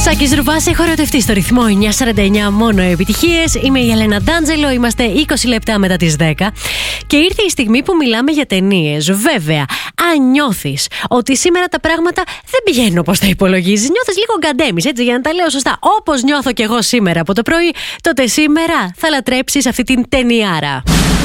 Σάκης Ρουβάς, έχω ερωτευτεί στο ρυθμό 949, μόνο επιτυχίες. Είμαι η Ελένα Ντάντζελο, είμαστε 20 λεπτά μετά τις 10 και ήρθε η στιγμή που μιλάμε για ταινίες. Βέβαια, αν νιώθεις ότι σήμερα τα πράγματα δεν πηγαίνουν όπως τα υπολογίζεις, νιώθεις λίγο γκαντέμις, έτσι, για να τα λέω σωστά, όπως νιώθω κι εγώ σήμερα από το πρωί, τότε σήμερα θα λατρέψεις αυτή την ταινιάρα.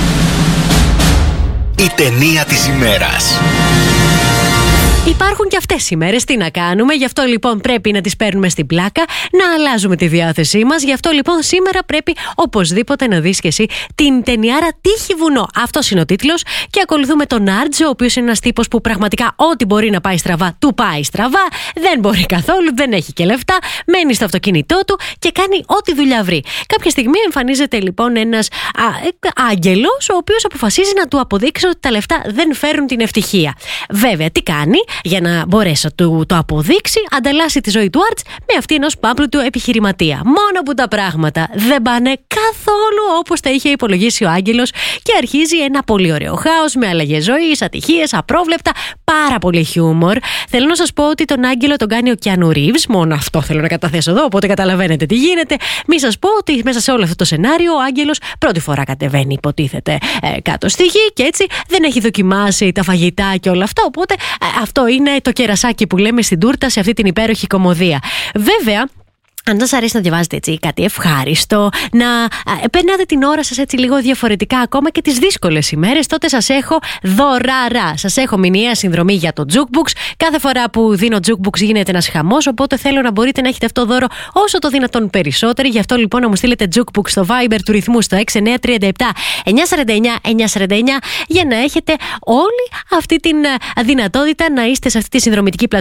Η ταινία της ημέρας. Υπάρχουν και αυτές οι ημέρες, τι να κάνουμε, γι' αυτό λοιπόν πρέπει να τις παίρνουμε στην πλάκα, να αλλάζουμε τη διάθεσή μας. Γι' αυτό λοιπόν σήμερα πρέπει οπωσδήποτε να δεις και εσύ την ταινιάρα Τύχη Βουνό. Αυτός είναι ο τίτλος και ακολουθούμε τον Άρτζο, ο οποίος είναι ένας τύπος που πραγματικά ό,τι μπορεί να πάει στραβά, του πάει στραβά. Δεν μπορεί καθόλου, δεν έχει και λεφτά, μένει στο αυτοκίνητό του και κάνει ό,τι δουλειά βρει. Κάποια στιγμή εμφανίζεται λοιπόν ένας άγγελος, ο οποίος αποφασίζει να του αποδείξει ότι τα λεφτά δεν φέρουν την ευτυχία. Βέβαια, τι κάνει? Για να μπορέσει να το αποδείξει, ανταλλάσσει τη ζωή του Άρτς με αυτή ενός πάπλου του επιχειρηματία. Μόνο που τα πράγματα δεν πάνε καθόλου όπως τα είχε υπολογίσει ο άγγελος και αρχίζει ένα πολύ ωραίο χάος με αλλαγές ζωής, ατυχίες, απρόβλεπτα, πάρα πολύ χιούμορ. Θέλω να σας πω ότι τον άγγελο τον κάνει ο Κιάνου Ρίβς, μόνο αυτό θέλω να καταθέσω εδώ, οπότε καταλαβαίνετε τι γίνεται. Μη σας πω ότι μέσα σε όλο αυτό το σενάριο ο άγγελος πρώτη φορά κατεβαίνει, υποτίθεται, κάτω στη γη και έτσι δεν έχει δοκιμάσει τα φαγητά και όλα αυτά, οπότε αυτό είναι το κερασάκι που λέμε στην τούρτα σε αυτή την υπέροχη κωμωδία. Βέβαια, αν σας αρέσει να διαβάζετε έτσι κάτι ευχάριστο, να περνάτε την ώρα σας έτσι λίγο διαφορετικά ακόμα και τις δύσκολες ημέρες, τότε σας έχω δωράρα. Σας έχω μηνιαία συνδρομή για το Jukebox. Κάθε φορά που δίνω Jukebox γίνεται ένας χαμός, οπότε θέλω να μπορείτε να έχετε αυτό δώρο όσο το δυνατόν περισσότερο. Γι' αυτό λοιπόν να μου στείλετε Jukebox στο Viber του ρυθμού στο 6937 949 949 για να έχετε όλη αυτή την δυνατότητα να είστε σε αυτή τη συνδρομητική πλατφόρμα